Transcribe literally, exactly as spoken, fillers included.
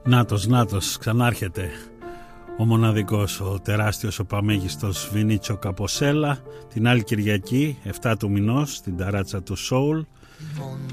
Νάτος, νάτος, ξανάρχεται ο μοναδικός, ο τεράστιος, ο παμέγιστος Βινίτσιο Καποσέλα την άλλη Κυριακή, εφτά του μηνός, στην ταράτσα του Soul.